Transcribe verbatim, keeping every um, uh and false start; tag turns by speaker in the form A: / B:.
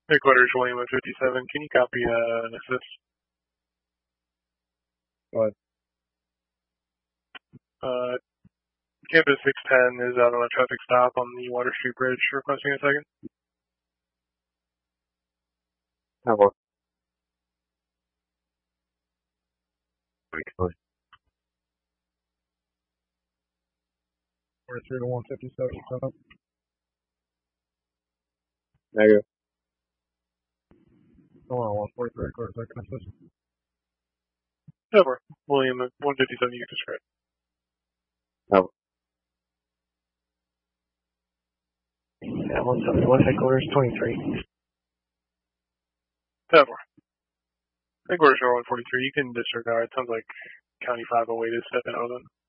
A: Headquarters, William one fifty-seven. Can you copy uh, an assist?
B: Go ahead.
A: Uh, Campus six ten is out on a traffic stop on the Water Street Bridge, requesting a second.
B: Have one.
C: Four three to one fifty seven. Set up.
B: Negative.
C: Hold on, one forty three quarter second assist.
A: Over. William one fifty-seven, you can describe.
B: Have
D: Yeah, one seventy-one headquarters, twenty-three.
A: Over. Headquarters, one forty-three. You can disregard. It sounds like County five oh eight is stepping out of them.